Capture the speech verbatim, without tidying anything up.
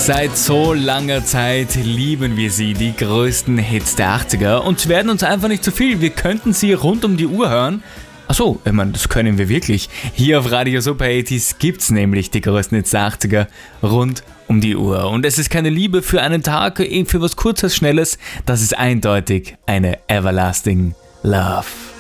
Seit so langer Zeit lieben wir sie, die größten Hits der achtziger, und werden uns einfach nicht zu viel. Wir könnten sie rund um die Uhr hören. Achso, ich meine, das können wir wirklich. Hier auf Radio Super achtziger gibt's nämlich die größten Hits der achtziger rund um die Uhr. Und es ist keine Liebe für einen Tag, für was Kurzes, Schnelles. Das ist eindeutig eine Everlasting Love.